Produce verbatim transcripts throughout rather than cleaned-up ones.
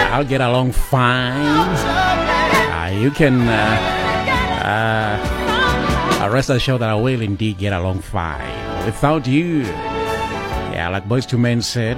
I'll get along fine. Uh, you can uh, uh, rest assured that I will indeed get along fine without you. Yeah, like Boyz two Men said,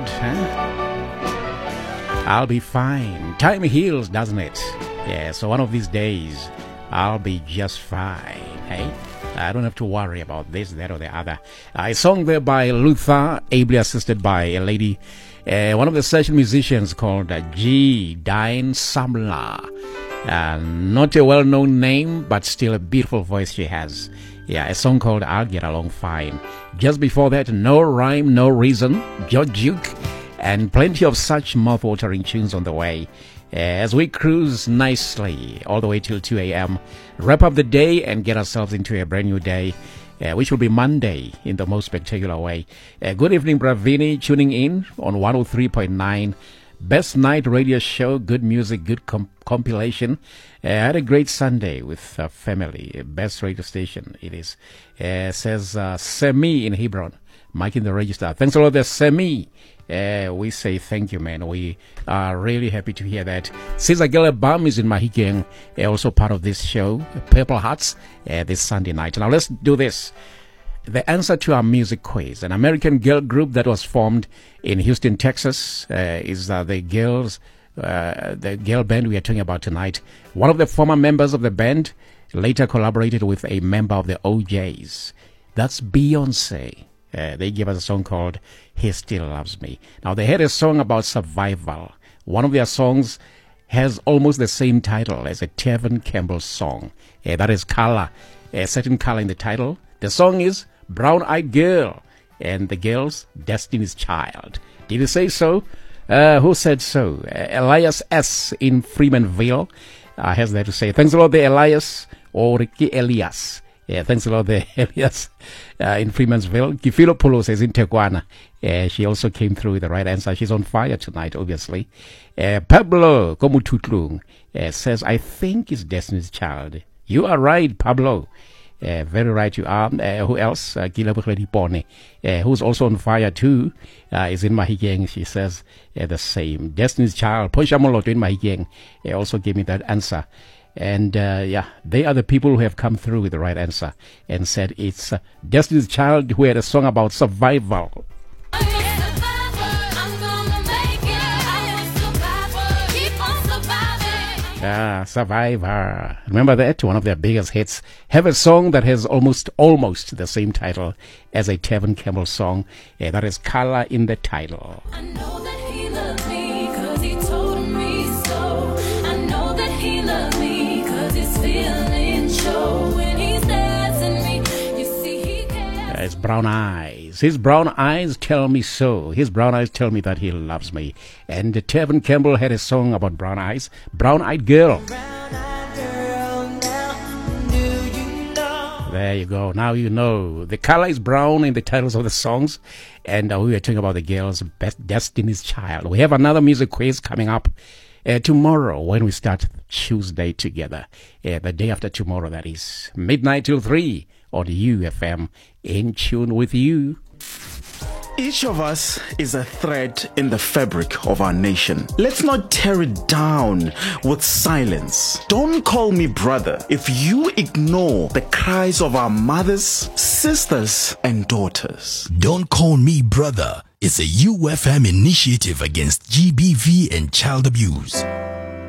huh? I'll be fine. Time heals, doesn't it? Yeah, so one of these days, I'll be just fine, hey? I don't have to worry about this, that, or the other. A song there by Luther, ably assisted by a lady, uh, one of the session musicians called uh, G. Dine Samla. Uh, not a well-known name, but still a beautiful voice she has. Yeah, a song called I'll Get Along Fine. Just before that, No Rhyme, No Reason, George Duke, and plenty of such mouth-watering tunes on the way. Uh, as we cruise nicely all the way till two a.m., wrap up the day and get ourselves into a brand new day, uh, which will be Monday in the most spectacular way. Uh, good evening, Bravini, tuning in on one oh three point nine. Best night radio show, good music, good com- compilation. Uh, I had a great Sunday with uh, family. Best radio station it is. Uh, says uh, Semi in Hebron, Mike in the register. Thanks a lot there, Semi. Uh, we say thank you, man. We are really happy to hear that. Caesar Gelabam is in Mahikeng, uh, also part of this show, Purple Hearts, uh, this Sunday night. Now let's do this. The answer to our music quiz. An American girl group that was formed in Houston, Texas, uh, is uh, the girls, uh, the girl band we are talking about tonight. One of the former members of the band later collaborated with a member of the O Js. That's Beyonce. Uh, they gave us a song called He Still Loves Me. Now, they had a song about survival. One of their songs has almost the same title as a Tevin Campbell song. Uh, that is color, a certain color in the title. The song is Brown Eyed Girl, and the girl's Destiny's Child. Did you say so? Uh, who said so? Uh, Elias S. in Freemanville uh, has that to say. Thanks a lot there, Elias, or Ricky Elias. Yeah, thanks a lot there, Elias, uh, in Freemansville. Kifilo Polo says in Tequana. Uh, she also came through with the right answer. She's on fire tonight, obviously. Uh, Pablo Komututlung uh, says, I think it's Destiny's Child. You are right, Pablo. Uh, very right you are. Uh, who else? Uh, uh, who's also on fire too, uh, is in Mahikeng. She says uh, the same. Destiny's Child. Ponchamoloto in Mahikeng uh, also gave me that answer. And, uh, yeah, they are the people who have come through with the right answer and said it's uh, Destiny's Child, who had a song about survival. Ah, Survivor. Remember that? One of their biggest hits. Have a song that has almost, almost the same title as a Tevin Campbell song. Yeah, that is Color in the title. I know that he loves me because he told me so. I know that he loves me because his feelings show when he's dancing me. You see, he cares. His brown eyes. His brown eyes tell me so. His brown eyes tell me that he loves me. And Tevin Campbell had a song about brown eyes. Brown Eyed Girl. There you go. Now you know. The color is brown in the titles of the songs. And uh, we were talking about the girl's best Destiny's Child. We have another music quiz coming up uh, tomorrow when we start Tuesday together. Uh, the day after tomorrow, that is. Midnight till three on U F M. In tune with you. Each of us is a thread in the fabric of our nation. Let's not tear it down with silence. Don't call me brother if you ignore the cries of our mothers, sisters, and daughters. Don't Call Me Brother is a U F M initiative against G B V and child abuse.